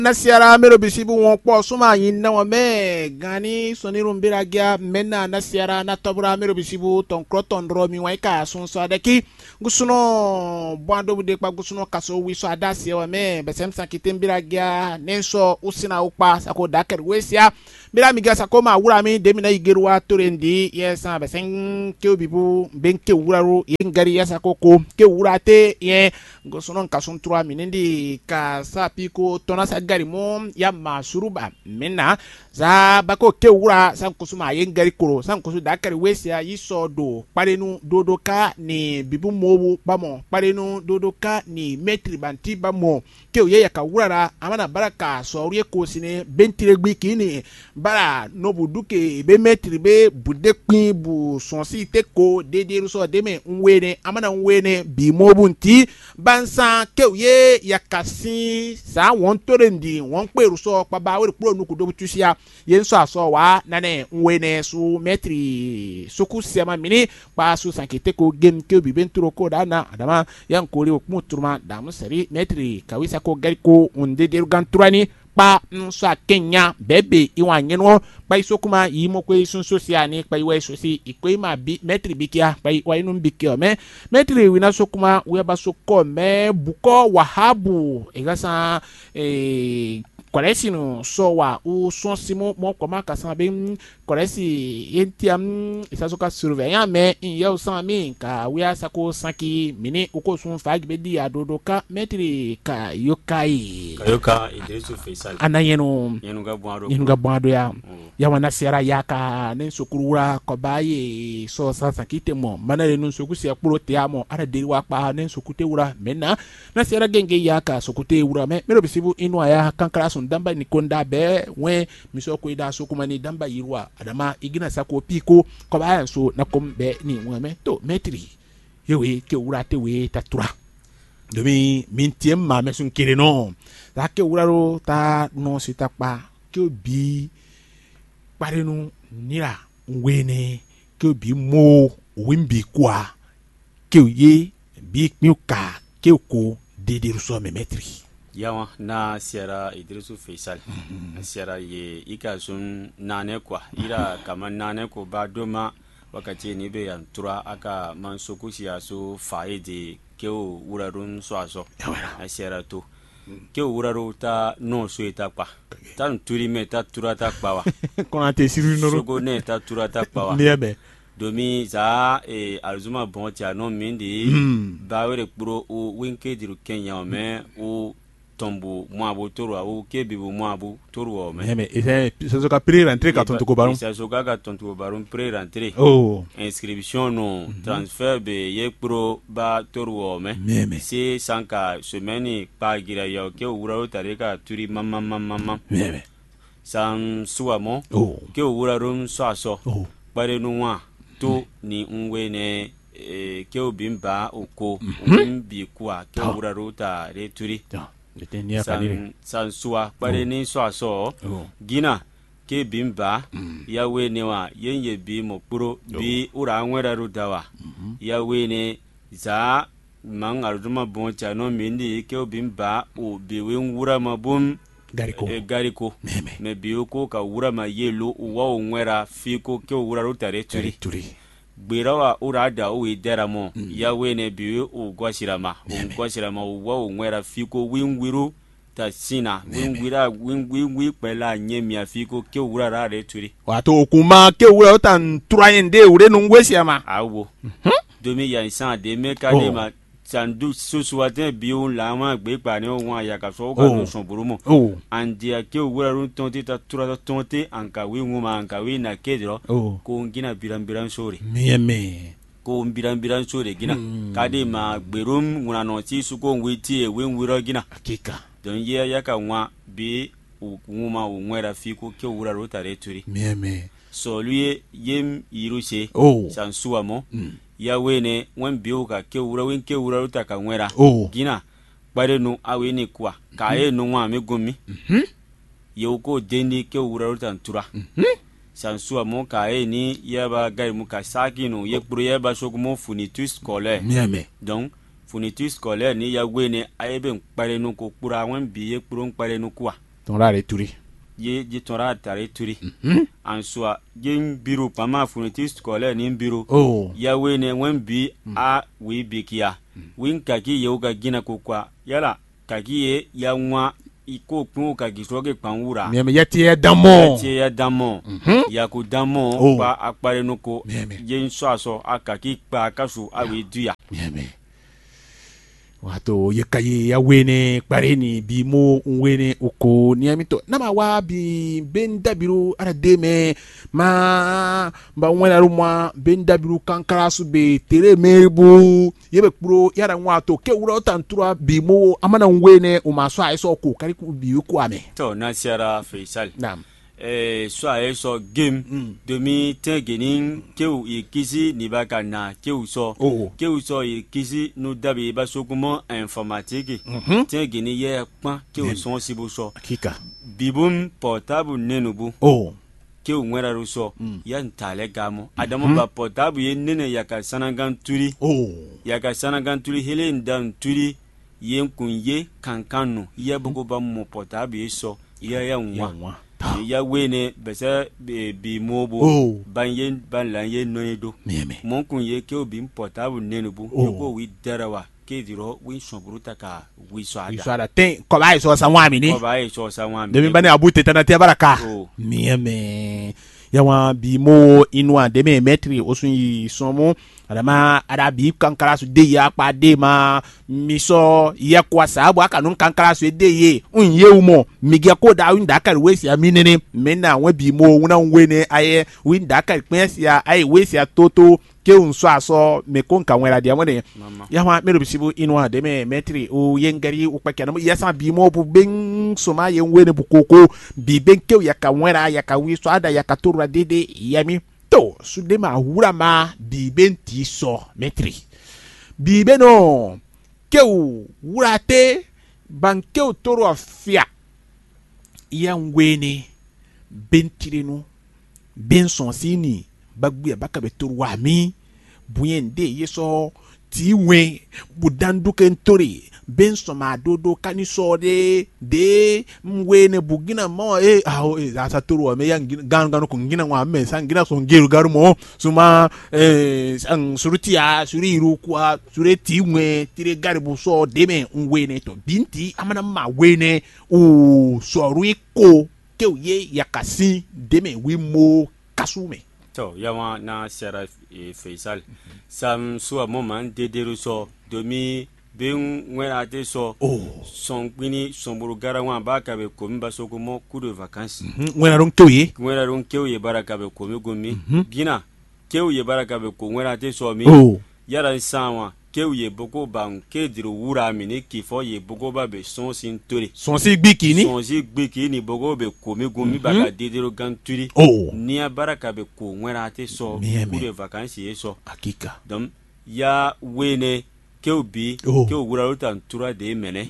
Nasiara mero bisibu won po suma yin na wa me gani sonirum biragia menna nasiara na tabura mero bisibu ton kroton romi wa ka sun so adaki gusuno bwando bude pa gusuno kaso wi so adasi wa me besem sakitem biragia nenso usina upa sako daker wesia bira miga sako ma wura mi de mi na igerwa torendi yesa besen ke obibu ben ke wuraro yengari yesa koko ke wurate ye gusuno kasun 3 minindi ka sapiko tonasa gari mo ya masuruba mena za bako ke wura san kusuma yengari koro san kusu dakari wesia yiso do parenu dodoka ni bibu mobu bamo parenu dodoka ni metri banti bamo ke oye ka wurara amana baraka so rie ko sine bentire gbi kini bara nobu duke be metri be bude pin bu sonsi teko dede so deme nwene amana nwene bi mobu nti bansa ke oye yakasi sa won torendi won peru so pa ba we pro nuku do tusia yen so aso wa nane nwene su metri suku sema mini pa su sankete ko game ke bi benturo ko dana adama yan kori okmu turma damu seri metri kawisa ko gariko unde de ganturani pa nso akenya bebe iwa nyenwo pa isokuma yimo ko isun sosia ni pa iwa sosi ikwe ma bi metri bikia pa iwa inu bikio me metri wina sokuma we ba soko me buko wahabu egasa koresi no so wa o son simo mo koma kasan be koresi entiam isasoka surveillant me in san mi ka we asako sanki mini oko sun fag be di adodoka metri ka yokai kayoka Idrisu Faisal anayeno yenuga bwado ya wana sera yaka nen sokurura ko baye so sanki temo manale nun sokusi akpuro te amo ara deri wa pa nen sokute wura mena na sera genge yaka sokute wura me mero bisibu inu aya kankara damba ni konda be we miso ko ida so kuma ni damba yirwa adama igina sako piko ko ba so na kom be ni weme to metri yewe ke urate we tatura domi mintiem ma mesun kire no ta ke uraro ta no sitapa ke obi parenu nira wene ke obi mo wimbi kwa ke ye bi knuka ke ko dede so me metri yawa na siara Idrisu Faisal siara ye ikasun nane kwa ira kama nane ko ba doma wakati ni be yantura aka mansoku siaso faide keo urarun soaso siara to keo uraru ta no so etapa tan turi meta turata pawa kona te siru no sogo ne ta turata pawa niebe domi za alzuma bontia no mindi bawere kuro o winke diru Kenya me o tombo moabo toro au kebibu moabo toro me mais c'est ka pré-rentrée ka tonto ko baron c'est ka tonto ko baron pré-rentrée inscription no transfert be ye pro ba toro me c'est sanka semaine pa gira yo ke wura tareka turi mama san suamo ke wura rum so bare no wa to ni nwene ke obimba oko obimbi kwa ke wura rota returi san suwa pare ni so gina ke bimba ya we ne wa yenye bi mo puro bi ura nwera rudawa ya we ne za man arjuma boncha no mindi ke bimba o bi we wura mabum gariko me bi ko ka wura ma yelo wa nwera fiko ke wura rutare turi gberawa urada o ideramo ya wene bi o gwashirama wo nwera fiko winwiru ta sina winwi pela nyemia fiko ke urara re turi wato okuma ke ura tan turayende ure no ngwesiama awo domi ya isan de meka de ma sandu susuwaten bi o lama gbe pa ni won ayaka so ka no son burumo andia ke ura run tonte ta tura tonte anka wi nguma anka wi na kedro ko ngina birambiran sori mieme ko birambiran sori gina kade ma gberum nguna no ti su ko ngwiti e we nwiro gina hakika don ye yaka nwa bi nguma o nwera fi ko ke ura ro tare turi mieme so lui yem yiruse sansuamo ya wene wen biuka ke ura wen ke ura uta ka nwera gina bare no awe ni kwa ka e no nwa megumi ye uko deni ke ura uta ntura sansuamo ka e ni ya ba gai mu ka saki no ye pro ye ba sokumo funitus scolaire miame donc funitus scolaire ni ya wene ayebe nkpare no ko kura wen bi ye pro nkpare no kwa ton rare turi ye ton rare tare turi en soi ye biro pama fourniture scolaire ni biro ya wene wen bi a wi bikia win kaki ye ga gina ko kwa yala kaki ye ya nwa iko kun ka gisoge panwura me yati ya damo ya ko damo pa akpare no ko ye nso aso akaki pa kasu awe duya wato yekaye ya wene kpareni bi mo wene oko niamito na ma wa bi bendabiru ara deme ma ba wena rumwa bendabiru kankara su be tere merbu yebe kpuro yara wato ke wuro tantura bi mo amana wene o maso aiso ko kari ku bi ku ame to na siara Faisal nam so aiso game demi tengenin keu ikisi ni baka na keu so ikisi no dabi ba sokumo informatique tengeni ye pan keu son sibo so kika bibum portable nenubu keu ngwera ruso ya ntale gamo adamu ba portable ye nene yaka sanagan turi hele ndan turi yen kunye kankanu ye bugo ba mo portable so ya nwa ya wene bese bi mobo ban la ye noedo mon kun ye ke obi portable nenubu ko wi darawa ke diro wi sobruta ka wi soada ten ko ba so sanwami ni de mi bani abute tanate baraka mieme yawa bi mo inwa de me metri osun yi somo adama arabi kankara su de ya pa de ma miso ye kwa sabu aka nun kankara su de ye unye umo mige ko da winda aka wesi ya minene mena won bi mo wona wene aye winda aka pensi ya aye wesi ya toto ke unso aso me kon kan wera dia wone yawa me rubisibu inwa de me metri o yengari o pa kana ya sa bi mo bu ben soma ye wene bu koko bi ben ke ya ka wera ya ka wi so ada ya ka turwa dede yami to sudema wura ma bibenti so metri bibe no keu wurate ban keu toro afia ya ngwene bentirenu ben sonsini bagbu baka be toro wa mi buyende yeso tiwe budandu kentori ben soma dodo kaniso de mwene bugina mo asa toro me yang ganu ko ngina wa me sangina so ngeru garumo suma sang surutia suriru kwa sureti mwe tire garibu so deme nwene to binti amana ma wene o soruiko ke ye yakasi deme wi mo kasume to yawa na sera Faisal sam so moment de so domi ben wena te so son kwini son burugara wa baka be ko mba so ko mo coup de vacances wena ron kewye baraka be ko mi gomi gina kewye baraka be ko wena te so mi yara sanwa kewye boko ban ke diru wura mi ni kifo ye boko ba be son sin tori son si gbiki ni boko be ko mi gomi baka dedero ganturi ni baraka be ko wena te so coup de vacances ye so hakika donc ya wene keubi keu wura utan tura de mene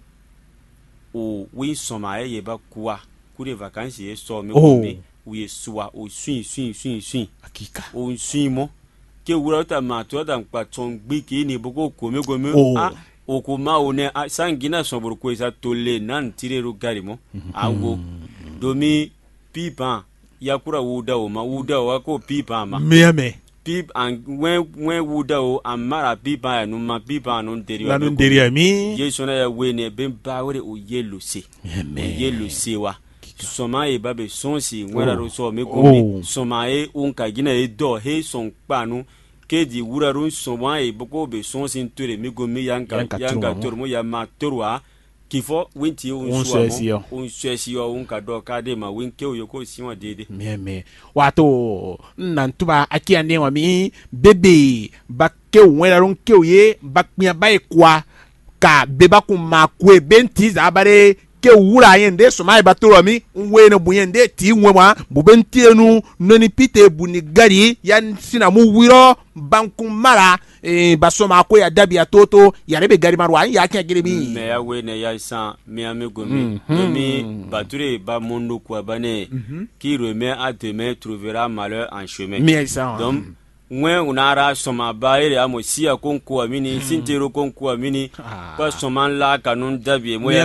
o wi soma ye ba kuwa coup de vacances ye so me ko me wi suwa o swin hakika o swin mo ke wura utan ma to dan pa ton gbiki ni boko ko me go me o ko ma o ne sangina so buru ko isa tolle nan tire ru gari mo awo domi pipa yakura wuda o ma wuda o ko pipa ma me pip and when wuda o amara pipa ya no ma pipa no nderi mi yeso na ya we ne ben ba wore o yellow se wa soma e babe sonsi wera ro so me ko soma e un ka gina e do he son panu ke di wura ro soma e boko be sonsi ntore me go me yanga tor mo ya ma torwa kifo winti un suesio un ka do ka de ma win ke o yoko siwa dede me wato nantuba akia ne wa mi bebe bakke wera ron ke oye bakpia ba ekwa ka beba ku makwe benti zabare ke wura yende soma e batoro mi wene buyende ti nwewa bubentienu noni pite buni gari yan sinamu wiro banku mara basoma ko ya dabi ya toto ya rebe gari marwa ya kya gire mi me ya we ne ya san mi amigo mi domi bature ba mondo kwa bane qui remet à demain trouvera malheur en chemin donc mwen unara soma ba ere amosia konko amini sintero konko amini pa soma la kanun dabi mo yando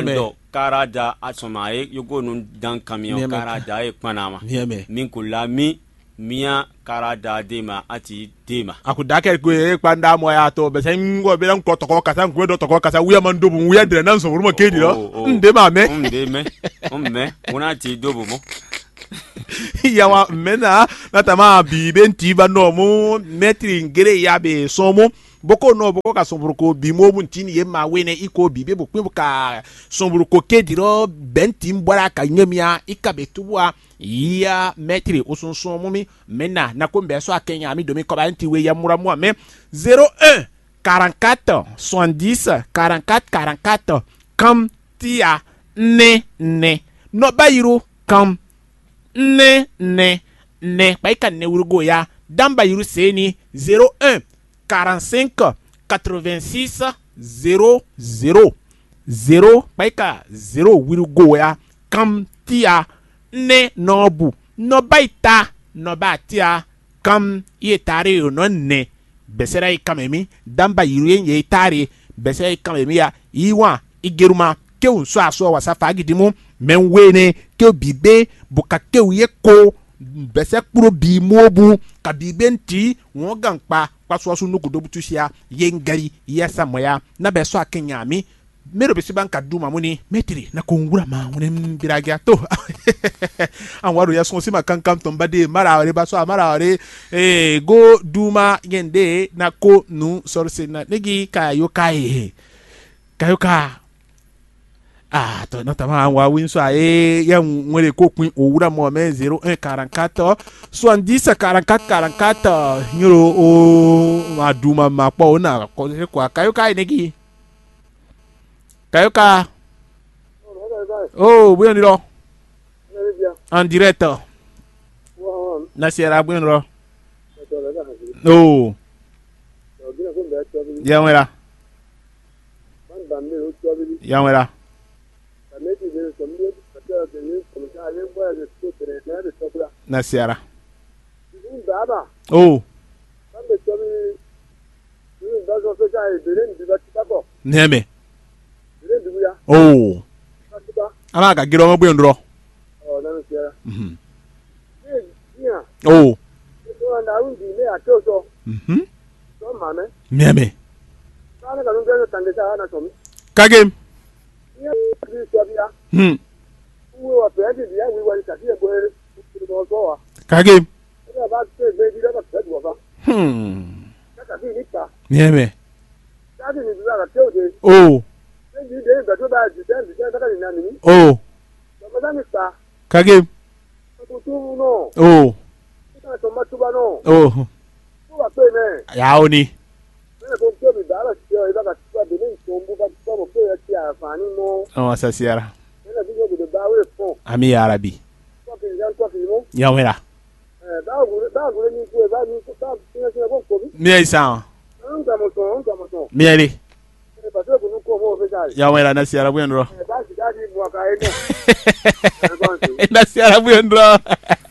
karada asomaye yogo nun dan camion karada e panama min kulami mia karada dema ati dema akudake ko e panda mo ya to be sen ngo be lan ko to ko kasa ngo do to ko kasa wiya man dobu wiya dire nan so mo kedi lo ndema me me una ti dobu mo yawa mena na tama bi benti ba no mo metri ngere ya be somo boko no boko ka somburuko bi mo bun tini ye ma wene iko bi be boko ka somburuko kediro benti mbara ka nyemia ikabe tubwa ya metri osunsun mumi mena na ko mbe so akenya mi domi ko ba nti we ya muramu me 01 44 70 44 44 kam tia ne no bayiro kam ne baika ne wurugo ya damba yiru seni 01 45 86 00 0 baika 0 wurugo ya kam tia ne nobu no baita no batia kam ye tare no ne besera ikamemi damba yiru ye tare besera ikamemi ya iwa igeruma ke unso aso wasafa gidimu menwene ke bibe buka ke ye ko bese kuro bi mobu ka bibe nti won ganpa kwaso aso nugu dobutusia yengari yesa moya na beso akenyami mero besi banka duma muni metri na kongura ma muni mbiragia to anwaru ya sonsi makankam tombade marawre baso marawre go duma yende na ko nu sorse na negi kayoka to no tama wa winso ya nwere ko pin owura mo me 01 44 70 44 44 nyoro o maduma mapo na ko kwa kayoka negi kayoka buon lo en direct na sera buon lo ya wera na sera neme ama ka giro mo buon lo neme kagem kagem neme kagem yaoni sasiara ami arabi ya wera mi isa mi ele ya wera na siara bwenro na siara bwenro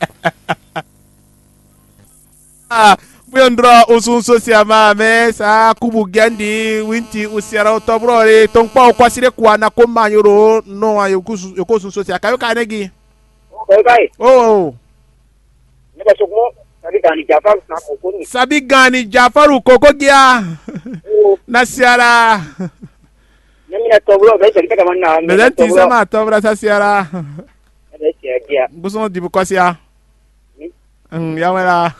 bwenro usun social ma me sa kubu gandi winti usiara otobrore tonpa kwasire kwa na ko manyoro no ayokusun social kayo kanegi kai ne ba sokmo sabi gani Jafaru koko gia na siara nemina tobro be sekita manna me tisa ma tobra sa siara buson dibu kwasia yawera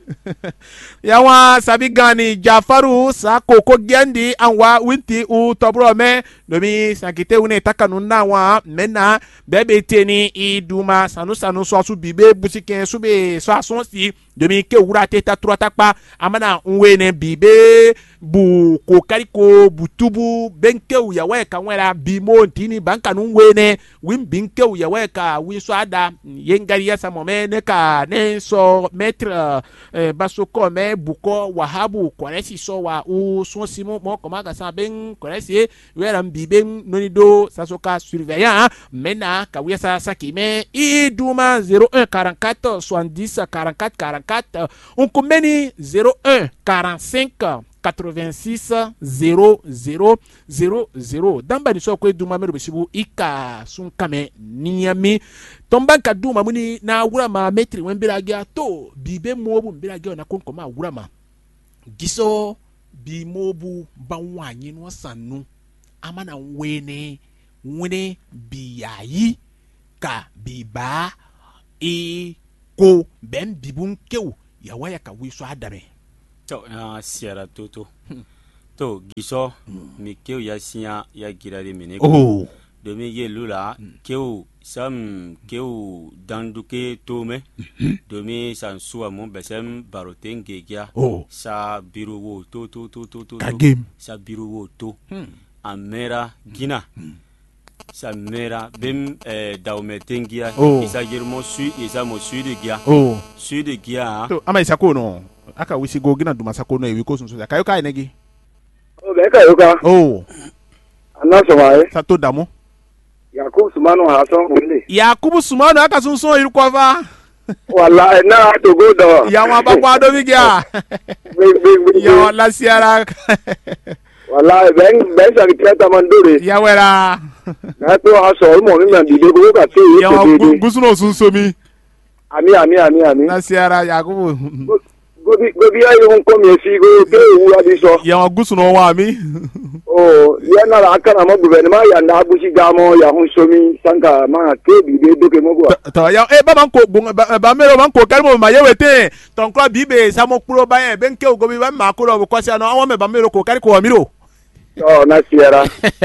yawa sabi gani Jafaru sa koko giandi anwa winti u tobro me domi sakite une takanu na wa mena bebe teni iduma sanu so su bibe busike su be so asonsi domi ke wura teta trotakpa amana nwene bibe bu kokariko butubu benke uyawe ka nwera bimo ntini banka nwene wimbinke uyawe ka wiso ada yengari ya samome ne ka ne so metre basoko me buko wahabu konesi so wa u so simo mo koma ka sa ben konesi wera bibe nonido sasoka surveillant mena ka wiasa sakime iduma 01 44 70 44 44 on kumeni 01 45 86 0000 damba ni so ko duma mero bisibu ika sun kame niyami tomban ka duma muni na wura ma metri wembira gya to bibe mobu mbira gya na konko ma wura ma giso bi mobu banwanyi no sanu amana wene biyayi ka biba ko ben bibun kew ya waya ka wiso adame to na siara toto to giso mi kew ya siya ya girari mine domin ye lula kew sam kew danduke tome domin san suwa mun besem baroten gegia sa biru wo to sa biru wo to amera gina sa mera bim daumetengia isa girmo isa mo sud gia to ama isa ko no aka wisi go gina duma sako no e wi ko sunso kayo kai negi be kayo ka anna so wae sa to damo Yakubu Sumano hason wele Yakubu Sumano aka sunso iru ko va wallahi na to go do ya wa ba kwa do bigia ya la siara wallahi ben sa kitata mandore ya wera na to aso mo mi na bide go ka te ya gusuno sunso mi ami na siara Yakubu gobi ayi won ko mi si go ke wu abi so ya gusuno wa mi ya na la aka na mo gouvernement ya na bushi gamo ya hun so mi sanka ma ke bide do ke mo go to ya ba man ko ba mero man ko kalmo ma yewete ton ko bibe sa mo kuro ba e ben ke gobi ba ma ko lo ko sia no awon me ba mero ko kari ko wa miro na siara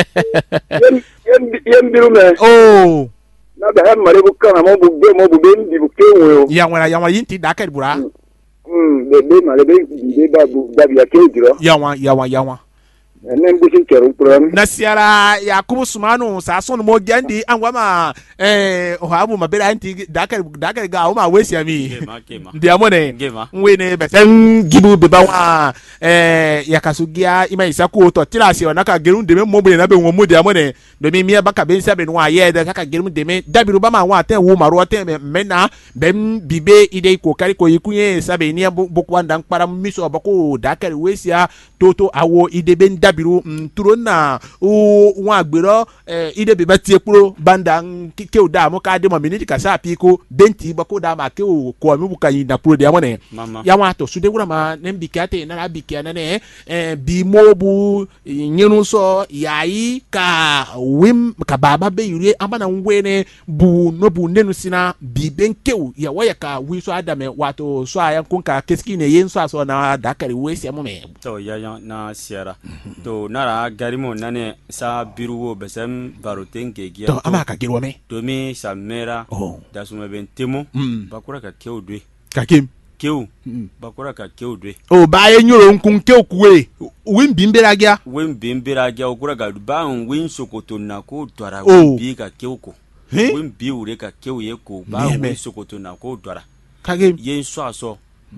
yen biru me na ba ha mare bu kana mo bu ndi bu ke wo ya wa yinti da ka bura be mare be ba bu da bi ya ke jiro ya wa enen busin kero program na siara Yakubu Sumano sa son mo gandi an wa ma o habu ma bera anti dakar ga o ma wesi ami ndi amone nwene be sen gibu be ba wa yakasugia ima isaku to tilasi onaka gerun de me mo be na be won mo ndi amone do mi mi ba ka be nsa be no aye de ka gerun de me dabiru ba ma wa ten wo maro ten me na bem bibe ide ko kari ko yikunye sabe ni bokwa ndan para miso bako dakar wesi a toto awo ide be biru turona wa agbero ide be batie kuro banda ke o da mo ka de mo minute ka sa piko benti ba ko da ma ke o ko mi buka yin da pro de amone ya wa to sude wura ma nem bikate na bikia na ne bi mobu nyinu so yayi ka wim ka baba be yure amana ngwene bu no bu nenu sina bi benkew ya waya ka wi so adame wato so ayan kun ka keski ne yen so na dakari we se mo me to ya na siara to nara garimo nane sa biruwo besem baroten gegia to ama ka girwo me domi sa mera da suma bentemo bakura ka kewdwe kakim kew bakura ka kewdwe baye nyoro nkun kew kuwe win bimbera gya okura ga ba win sokoto na ko twara bi ka kewko win bi ure ka kew ye ko ba win sokoto na ko twara kage yen so aso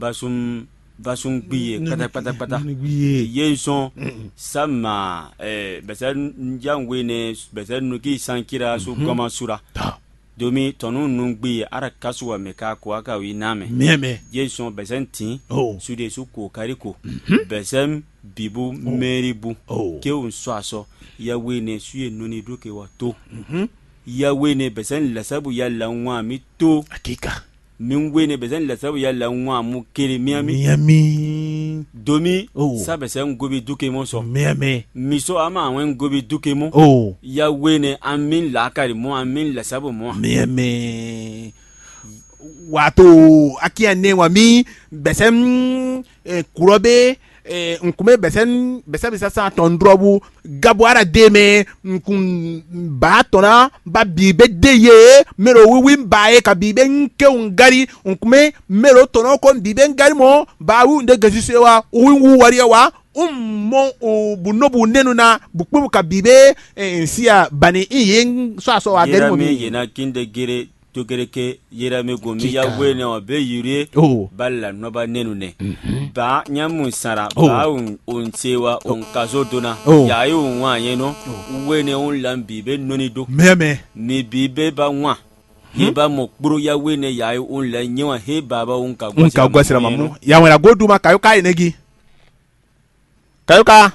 basum biye pata yenson sama besen njangwe ne besen nuki sankira su goma sura domi tonu nungbi ara kasuwa meka ko aka wi name yenson besen tin su de su ko kariko besen bibu meribu ke un so aso ya we ne su ye noni doke wa to ya we ne besen lasabu ya lanwa mi to akika min wene bezen la sabu yalla nwa mu kere miami domi sa besen gobi duke mo so miso ama wen gobi duke mo ya wene amin la kari mo amin la sabu mo miami wato akia ne wa mi besen kurobe nkume besen sa tondrobu gabuara deme nkun ba tona ba bibe deye mero wiwi mbae ka bibe nke ngari nkume mero tono ko bibe ngari mo ba wu nde gazisewa uwi wariwa mo bunobu nenu na bukpu ka bibe nsia bani yin so aso wa gari mo mi yena kinde gere to gereke yera me gomi ya wene o be yure balla no ba nenu ne ba nyamu sara ba on sewa on kazo dona ya yi nwa yen no wene on lambi be noni do mi bibe ba nwa he ba mo kpuru ya wene ya yi on la nyewa he baba on ka gwasira mamu ya wena goduma kayo kai negi Kayuka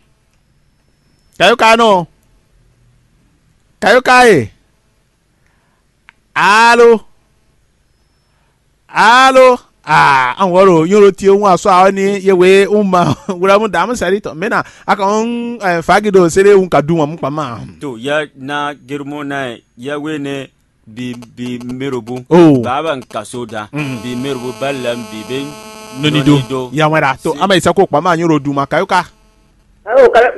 no. Kayuka Allo. Anworo yoro ti ohun aso awon ni yewe umma wura mu da mu sari to mena aka on fagido sere un kadu mu pama to ya na girmo na ya we ne bi merobu baba nkasoda bi merobu balam bi ben nonido ya wera to ama isa ko pama yoro du maka yuka